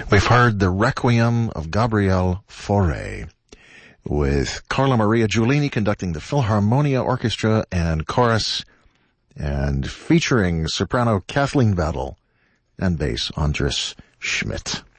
We've heard the Requiem of Gabriel Fauré, with Carla Maria Giulini conducting the Philharmonia Orchestra and Chorus, and featuring soprano Kathleen Battle and bass Andres Schmidt.